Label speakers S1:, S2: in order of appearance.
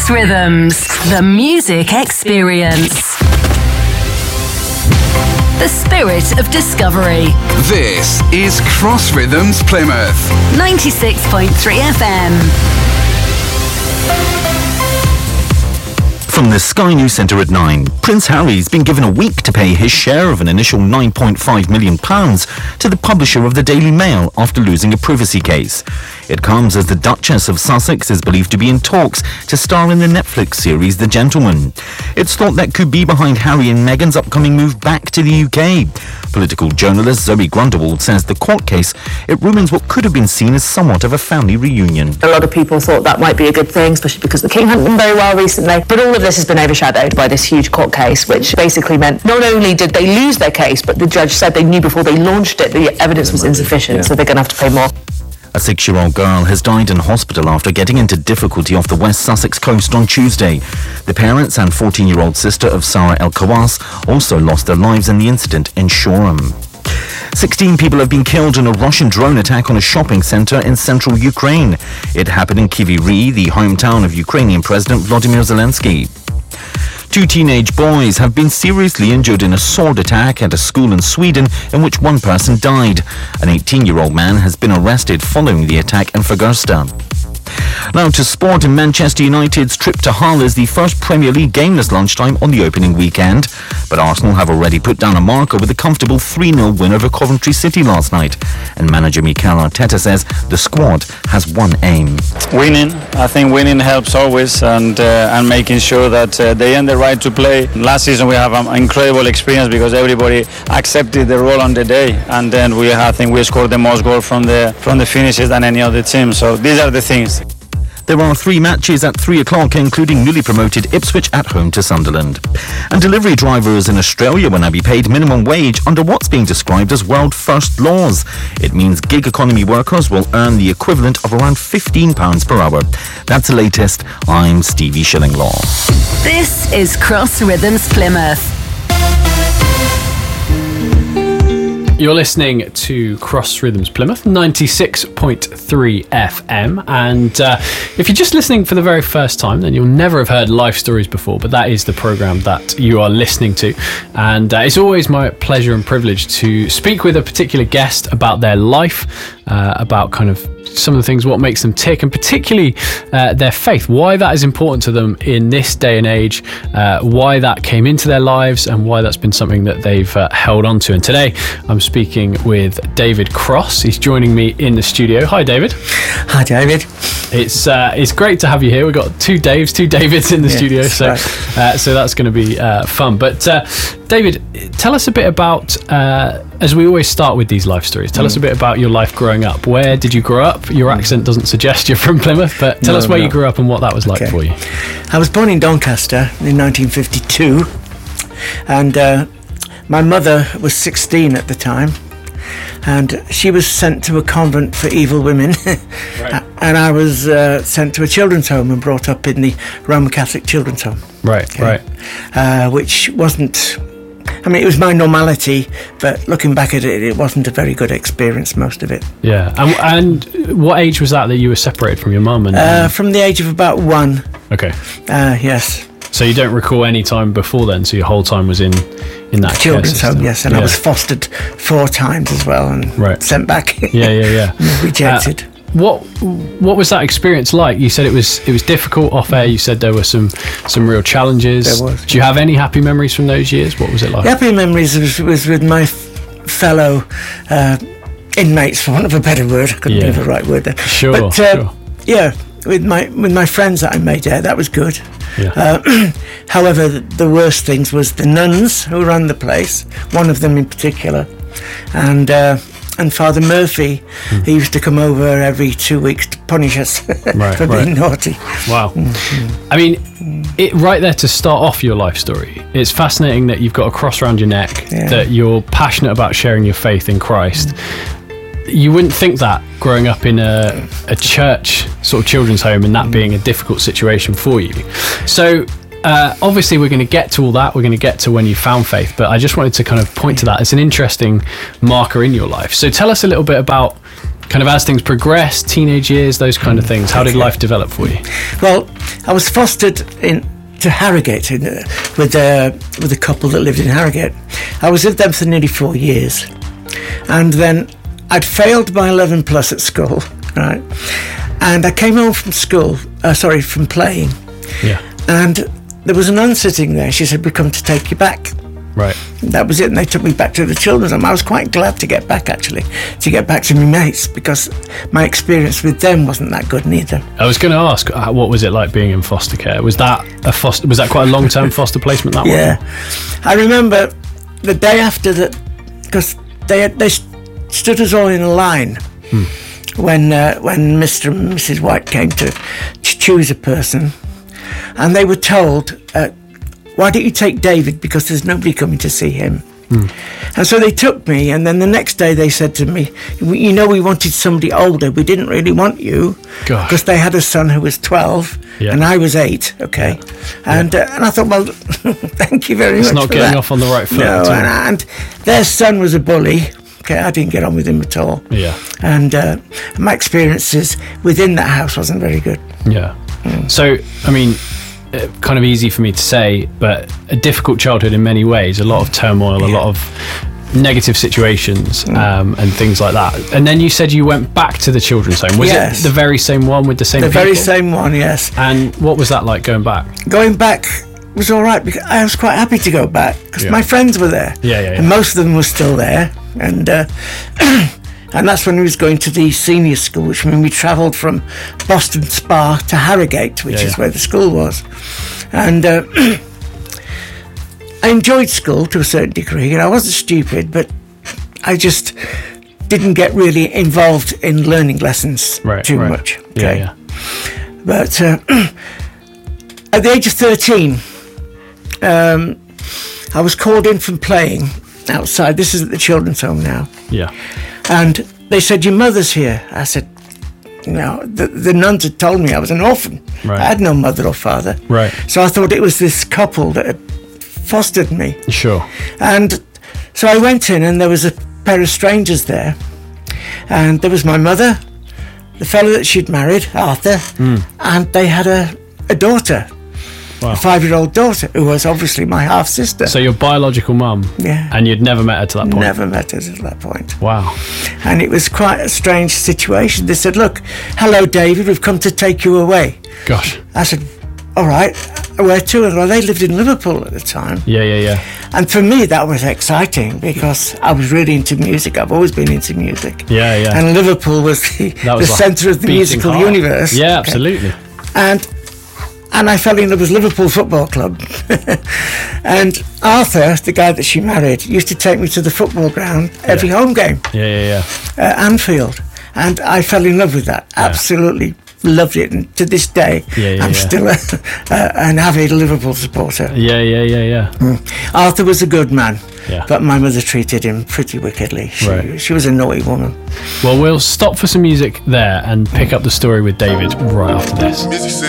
S1: Cross Rhythms, the music experience. The spirit of discovery.
S2: This is Cross Rhythms Plymouth.
S1: 96.3 FM.
S3: From the Sky News Centre at 9, Prince Harry's been given a week to pay his share of an initial £9.5 million to the publisher of the Daily Mail after losing a privacy case. It comes as the Duchess of Sussex is believed to be in talks to star in the Netflix series The Gentleman. It's thought that could be behind Harry and Meghan's upcoming move back to the UK. Political journalist Zoe Grundewald says the court case, it ruins what could have been seen as somewhat of a family reunion.
S4: A lot of people thought that might be a good thing, especially because the King hadn't been very well recently. But all of this has been overshadowed by this huge court case, which basically meant not only did they lose their case, but the judge said they knew before they launched it the evidence was insufficient, so they're going to have to pay more.
S3: A 6-year-old girl has died in hospital after getting into difficulty off the West Sussex coast on Tuesday. The parents and 14-year-old sister of Sarah El Kawas also lost their lives in the incident in Shoreham. 16 people have been killed in a Russian drone attack on a shopping centre in central Ukraine. It happened in Kryvyi Rih, the hometown of Ukrainian President Volodymyr Zelensky. 2 teenage boys have been seriously injured in a sword attack at a school in Sweden in which one person died. An 18-year-old man has been arrested following the attack in Fagersta. Now to sport, and Manchester United's trip to Hull is the first Premier League game this lunchtime on the opening weekend. But Arsenal have already put down a marker with a comfortable 3-0 win over Coventry City last night. And manager Mikel Arteta says the squad has one aim.
S5: Winning. I think winning helps always, and making sure that they earn the right to play. Last season we have an incredible experience because everybody accepted the role on the day, and then I think we scored the most goals from the finishes than any other team. So these are the things.
S3: There are 3 matches at 3 o'clock, including newly promoted Ipswich at home to Sunderland. And delivery drivers in Australia will now be paid minimum wage under what's being described as world first laws. It means gig economy workers will earn the equivalent of around £15 per hour. That's the latest. I'm Stevie Shillinglaw.
S1: This is Cross Rhythms Plymouth.
S6: You're listening to Cross Rhythms Plymouth, 96.3 FM. And if you're just listening for the very first time, then you'll never have heard Life Stories before, but that is the programme that you are listening to. And it's always my pleasure and privilege to speak with a particular guest about their life, about kind of some of the things, what makes them tick, and particularly their faith, why that is important to them in this day and age, why that came into their lives, and why that's been something that they've held on to. And today I'm speaking with David Cross. He's joining me in the studio. Hi, David.
S7: Hi, David.
S6: It's great to have you here. We've got 2 Davids in the studio, so right. So that's going to be fun. But David, tell us a bit about, as we always start with these life stories, tell us a bit about your life growing up. Where did you grow up? Your accent doesn't suggest you're from Plymouth, but tell us where you grew up and what that was like for you.
S7: I was born in Doncaster in 1952, and my mother was 16 at the time, and she was sent to a convent for evil women. Right. And I was sent to a children's home and brought up in the Roman Catholic children's home.
S6: Right,
S7: okay. Right. Which wasn't, I mean, it was my normality, but looking back at it, it wasn't a very good experience, most of it.
S6: Yeah. And what age was that you were separated from your mum?
S7: From the age of about 1.
S6: Okay.
S7: Yes.
S6: So you don't recall any time before then? So your whole time was in that
S7: children's home, yes. And I was fostered 4 times as well, and sent back.
S6: Yeah.
S7: Rejected.
S6: What was that experience like? You said it was difficult off air. You said there were some real challenges.
S7: There was.
S6: Do you have any happy memories from those years? What was it like?
S7: Happy memories was with my fellow inmates, for want of a better word. I couldn't think of the right word there.
S6: Sure.
S7: Yeah, with my friends that I made there, that was good.
S6: Yeah.
S7: However, the worst things was the nuns who ran the place. One of them in particular, and Father Murphy, he used to come over every 2 weeks to punish us for being naughty.
S6: Wow. Mm-hmm. I mean, it right there to start off your life story. It's fascinating that you've got a cross around your neck, that you're passionate about sharing your faith in Christ. You wouldn't think that growing up in a church sort of children's home, and that being a difficult situation for you. So obviously we're going to get to all that. We're going to get to when you found faith, but I just wanted to kind of point to that as an interesting marker in your life. So tell us a little bit about kind of as things progressed, teenage years, those kind of things, how did life develop for you?
S7: Well, I was fostered to Harrogate with a couple that lived in Harrogate. I was with them for nearly 4 years, and then I'd failed my 11 plus at school, right? And I came home from school, from playing, and there was a nun sitting there. She said, "We come to take you back."
S6: Right.
S7: That was it, and they took me back to the children's home. I was quite glad to get back, actually, to get back to my mates, because my experience with them wasn't that good neither.
S6: I was going to ask, what was it like being in foster care? Was that quite a long-term foster placement, that one?
S7: Yeah. I remember the day after that, because they stood us all in a line when Mr. and Mrs. White came to choose a person, and they were told, "Why don't you take David, because there's nobody coming to see him." And so they took me, and then the next day they said to me, "We wanted somebody older. We didn't really want you," because they had a son who was 12 and I was 8. Okay, and I thought, well, thank you very much.
S6: It's not getting off on the right foot.
S7: No, and their son was a bully. Okay, I didn't get on with him at all.
S6: Yeah,
S7: and my experiences within that house wasn't very good.
S6: Yeah. So, I mean, kind of easy for me to say, but a difficult childhood in many ways, a lot of turmoil, a lot of negative situations, and things like that. And then you said you went back to the children's home. Was it the very same one with the same people?
S7: The very same one, yes.
S6: And what was that like going back?
S7: Going back was all right, because I was quite happy to go back, because my friends were there.
S6: Yeah.
S7: And most of them were still there. And and that's when we was going to the senior school, which means we travelled from Boston Spa to Harrogate, which is where the school was. And I enjoyed school to a certain degree, and I wasn't stupid, but I just didn't get really involved in learning lessons too much. Okay?
S6: Yeah.
S7: But at the age of 13, I was called in from playing outside. This is at the children's home now.
S6: Yeah.
S7: And they said, "Your mother's here." I said, "No." The nuns had told me I was an orphan.
S6: Right.
S7: I had no mother or father.
S6: Right.
S7: So I thought it was this couple that had fostered me.
S6: Sure.
S7: And so I went in, and there was a pair of strangers there. And there was my mother, the fellow that she'd married, Arthur, and they had a daughter.
S6: Wow.
S7: A 5-year-old daughter, who was obviously my half-sister.
S6: So your biological mum, and you'd never met her to that point?
S7: Never met her to that point.
S6: Wow.
S7: And it was quite a strange situation. They said, "Look, hello, David, we've come to take you away."
S6: Gosh.
S7: I said, "All right, where to?" Well, they lived in Liverpool at the time.
S6: Yeah.
S7: And for me, that was exciting, because I was really into music. I've always been into music.
S6: Yeah.
S7: And Liverpool was the centre of the musical universe.
S6: Yeah, absolutely.
S7: And I fell in love with Liverpool Football Club. And Arthur, the guy that she married, used to take me to the football ground every home game.
S6: Yeah.
S7: Anfield. And I fell in love with that. Absolutely loved it. And to this day, I'm still an avid Liverpool supporter.
S6: Yeah.
S7: Arthur was a good man.
S6: Yeah.
S7: But my mother treated him pretty wickedly. She was a naughty woman.
S6: Well, we'll stop for some music there and pick up the story with David right after this.